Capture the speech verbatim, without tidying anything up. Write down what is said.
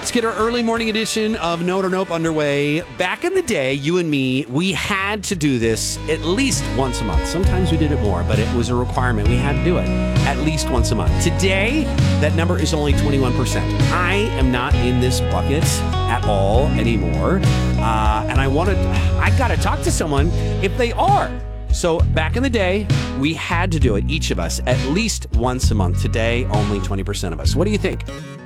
Let's get our early morning edition of Note or Nope underway. Back in the day, you and me, we had to do this at least once a month. Sometimes we did it more, but it was a requirement. We had to do it at least once a month. Today, that number is only twenty-one percent. I am not in this bucket at all anymore. Uh, and I wanted, I got to talk to someone if they are. So back in the day, we had to do it, each of us, at least once a month. Today, only twenty percent of us. What do you think?